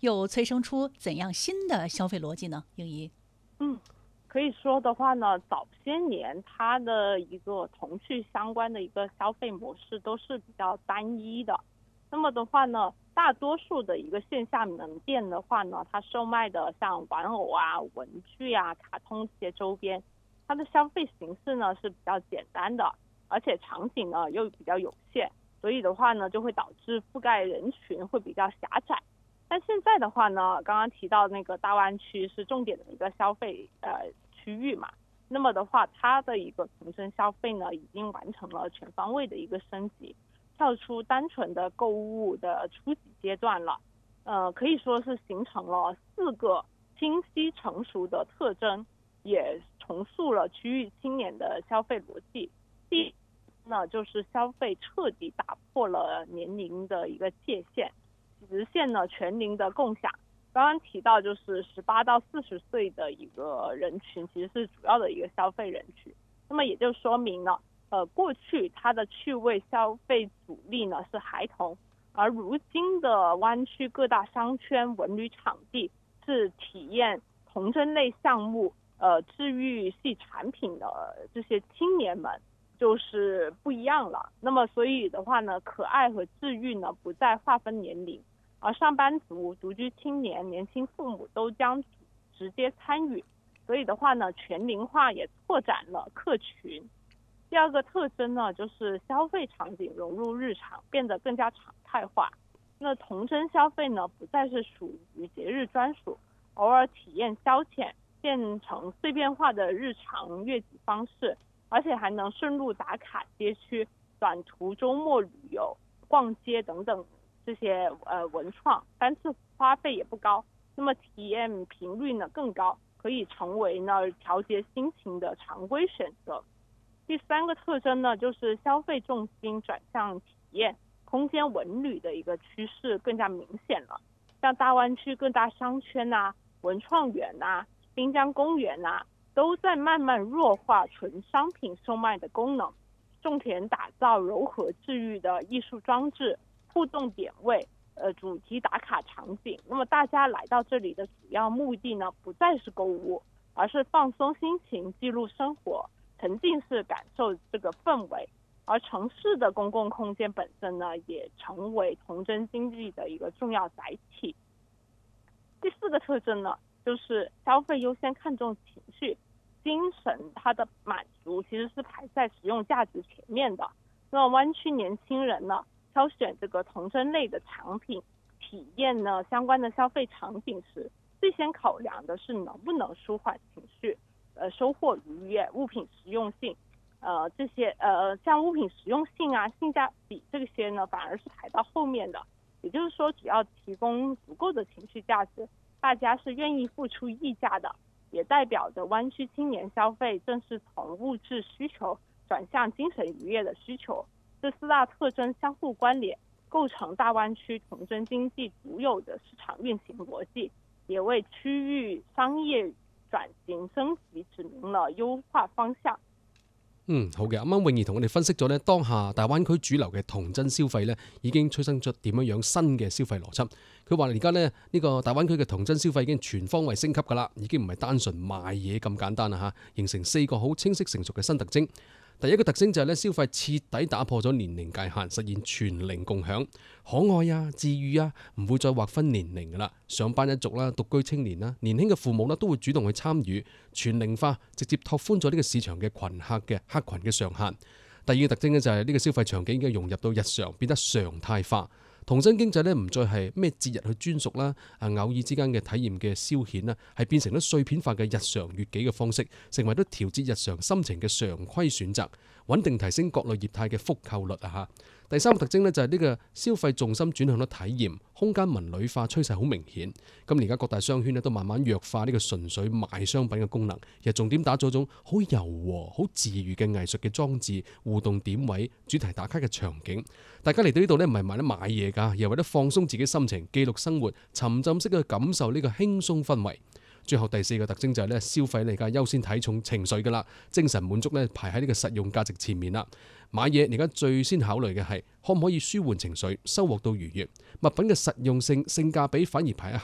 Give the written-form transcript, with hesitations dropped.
又催生出怎样新的消费逻辑呢？英怡。 可以说的话呢，早些年它的一个童趣相关的一个消费模式都是比较单一的。那么的话呢，大多数的一个线下门店的话呢，它售卖的像玩偶啊、文具啊、卡通这些周边，它的消费形式呢是比较简单的，而且场景呢又比较有限，所以的话呢就会导致覆盖人群会比较狭窄。但现在的话呢，刚刚提到那个大湾区是重点的一个消费区域嘛，那么的话，它的一个同城消费呢，已经完成了全方位的一个升级，跳出单纯的购物的初级阶段了。可以说是形成了4个清晰成熟的特征，也重塑了区域青年的消费逻辑。第一呢，就是消费彻底打破了年龄的一个界限，实现了全龄的共享。刚刚提到就是18到40岁的一个人群，其实是主要的一个消费人群。那么也就说明了，过去它的趣味消费主力呢是孩童，而如今的湾区各大商圈、文旅场地是体验童真类项目、治愈系产品的这些青年们，就是不一样了。那么所以的话呢，可爱和治愈呢不再划分年龄。而上班族、独居青年、年轻父母都将直接参与，所以的话呢，全龄化也拓展了客群。第二个特征呢，就是消费场景融入日常，变得更加常态化。那童真消费呢，不再是属于节日专属，偶尔体验消遣，变成碎片化的日常悦己方式，而且还能顺路打卡街区、短途周末旅游、逛街等等。这些文创单次花费也不高，那么体验频率呢更高，可以成为呢调节心情的常规选择。第3个特征呢，就是消费重心转向体验、空间文旅的一个趋势更加明显了。像大湾区各大商圈啊、文创园啊、滨江公园啊，都在慢慢弱化纯商品售卖的功能，重点打造柔和治愈的艺术装置、互动点位、主题打卡场景。那么大家来到这里的主要目的呢，不再是购物，而是放松心情、记录生活、沉浸式感受这个氛围。而城市的公共空间本身呢，也成为童真经济的一个重要载体。第4个特征呢，就是消费优先看重情绪、精神，它的满足其实是排在实用价值前面的。那么湾区年轻人呢，挑选这个童真类的产品体验呢相关的消费场景时，最先考量的是能不能舒缓情绪，收获愉悦，物品实用性，这些像物品实用性啊、性价比这些呢，反而是排到后面的。也就是说，只要提供足够的情绪价值，大家是愿意付出溢价的，也代表着湾区青年消费正是从物质需求转向精神愉悦的需求。这4大特征相互关联，构成大湾区童真经济独有的市場運行邏輯，也為區域商業轉型升級指明了優化方向。 好嘅，啱啱泳兒同我哋分析咗呢，當下大灣區主流嘅童真消費呢，已經催生出點樣新嘅消費邏輯。佢話而家呢，呢個大灣區嘅童真消費已經全方位升級㗎啦，已經唔係單純賣嘢咁簡單啦嚇，形成4個好清晰成熟嘅新特徵。第一個特徵就係咧，消費徹底打破咗年齡界限，實現全齡共享，可愛啊、治愈啊，唔會再劃分年齡噶啦。上班一族啦、獨居青年啦、年輕嘅父母啦，都會主動去參與，全齡化直接拓寬咗呢個市場嘅群客嘅客群嘅上限。第二個特徵咧就係呢個消費場景已經融入到日常，變得常態化。童真經濟咧唔再係咩節日去專屬啦，偶爾之間嘅體驗嘅消遣啦，係變成咗碎片化嘅日常悅己嘅方式，成為咗調節日常心情嘅常規選擇，穩定提升各類業態嘅復購率啊嚇。第三個特徵咧就係呢個消費重心轉向咗體驗，空間文旅化趨勢好明顯。咁而家各大商圈咧都慢慢弱化呢個純粹賣商品嘅功能，而係重點打造種好柔和、好治愈嘅藝術嘅裝置、互動點位、主題打卡嘅場景。大家嚟到呢度咧唔係為咗買嘢㗎，而係為咗放鬆自己心情、記錄生活、沉浸式去感受呢個輕鬆氛圍。最後第4個特徵就係咧消費嚟㗎，優先睇重情緒㗎啦，精神滿足咧排喺呢個實用價值前面啦。買嘢而家最先考慮嘅係可唔可以舒緩情緒、收穫到愉悅，物品嘅實用性、性價比反而排喺